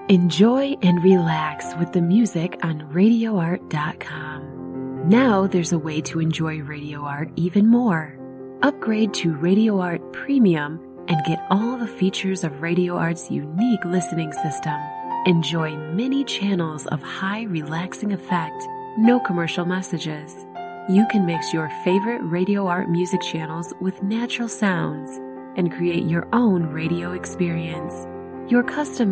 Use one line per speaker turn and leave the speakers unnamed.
Enjoy and relax with the music on RadioArt.com. Now there's a way to enjoy Radio Art even more. Upgrade to Radio Art Premium and get all the features of Radio Art's unique listening system. Enjoy many channels of high relaxing effect, no commercial messages. You can mix your favorite Radio Art music channels with natural sounds and create your own radio experience. Your custom